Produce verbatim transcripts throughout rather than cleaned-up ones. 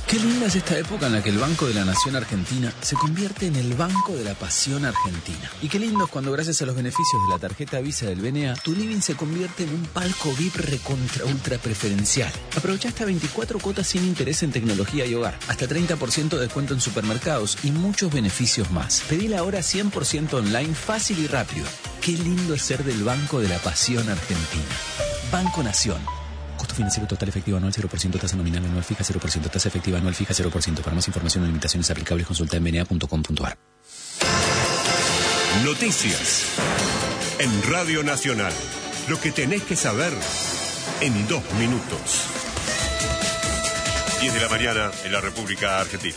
Qué linda es esta época en la que el Banco de la Nación Argentina se convierte en el Banco de la Pasión Argentina. Y qué lindo es cuando, gracias a los beneficios de la tarjeta Visa del B N A, tu living se convierte en un palco V I P recontra ultra preferencial. Aprovecha hasta veinticuatro cuotas sin interés en tecnología y hogar, hasta treinta por ciento de descuento en supermercados y muchos beneficios más. Pedila ahora cien por ciento online, fácil y rápido. Qué lindo es ser del Banco de la Pasión Argentina. Banco Nación. Costo financiero total efectivo anual cero por ciento, tasa nominal anual fija cero por ciento, tasa efectiva anual fija cero por ciento. Para más información o limitaciones aplicables, consulta en b n a punto com punto a r. Noticias en Radio Nacional. Lo que tenés que saber en dos minutos. diez de la mañana en la República Argentina.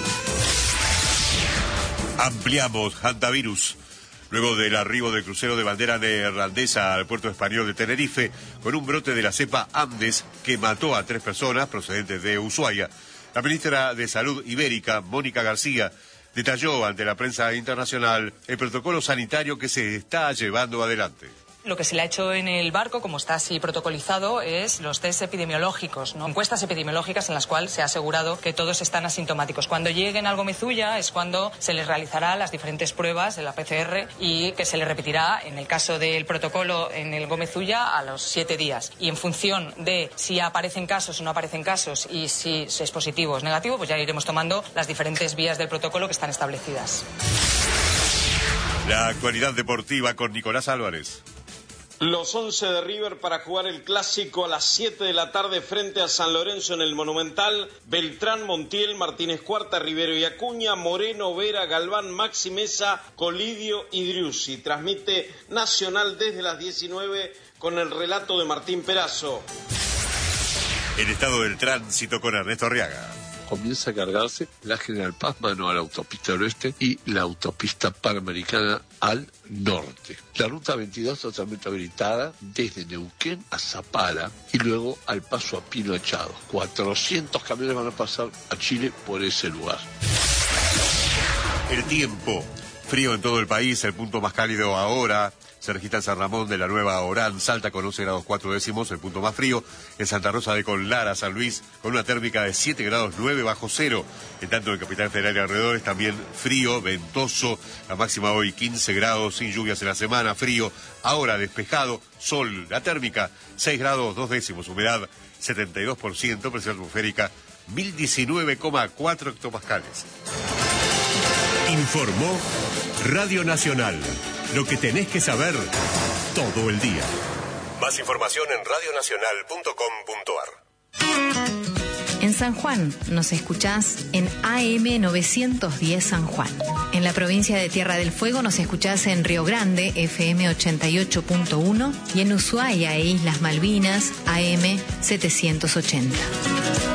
Ampliamos hantavirus. Luego del arribo del crucero de bandera neerlandesa al puerto español de Tenerife, con un brote de la cepa Andes que mató a tres personas procedentes de Ushuaia, la ministra de Salud ibérica, Mónica García, detalló ante la prensa internacional el protocolo sanitario que se está llevando adelante. Lo que se le ha hecho en el barco, como está así protocolizado, es los test epidemiológicos, ¿no? Encuestas epidemiológicas en las cuales se ha asegurado que todos están asintomáticos. Cuando lleguen al Gomezulla es cuando se les realizará las diferentes pruebas de la P C R y que se les repetirá, en el caso del protocolo en el Gomezulla, a los siete días. Y en función de si aparecen casos o no aparecen casos y si es positivo o es negativo, pues ya iremos tomando las diferentes vías del protocolo que están establecidas. La actualidad deportiva con Nicolás Álvarez. Los once de River para jugar el clásico a las siete de la tarde frente a San Lorenzo en el Monumental. Beltrán, Montiel, Martínez Cuarta, Rivero y Acuña, Moreno, Vera, Galván, Maxi Mesa, Colidio y Driussi. Transmite Nacional desde las diecinueve con el relato de Martín Perazo. El estado del tránsito con Ernesto Arriaga. Comienza a cargarse la General Paz mano a la autopista del oeste y la autopista panamericana al norte. La ruta veintidós totalmente habilitada desde Neuquén a Zapala y luego al paso a Pino Echado. cuatrocientos camiones van a pasar a Chile por ese lugar. El tiempo. Frío en todo el país, el punto más cálido ahora se registra en San Ramón de la Nueva Orán, Salta con once grados cuatro décimos, el punto más frío. En Santa Rosa de Conlara, San Luis, con una térmica de siete grados nueve bajo cero. En tanto en Capital Federal y alrededores también frío, ventoso. La máxima hoy quince grados, sin lluvias en la semana, frío. Ahora despejado, sol, la térmica seis grados dos décimos, humedad setenta y dos por ciento, presión atmosférica mil diecinueve coma cuatro hectopascales. Informó Radio Nacional. Lo que tenés que saber todo el día. Más información en radio nacional punto com punto a r. En San Juan nos escuchás en A M novecientos diez San Juan. En la provincia de Tierra del Fuego nos escuchás en Río Grande, F M ochenta y ocho punto uno, y en Ushuaia e Islas Malvinas, A M setecientos ochenta.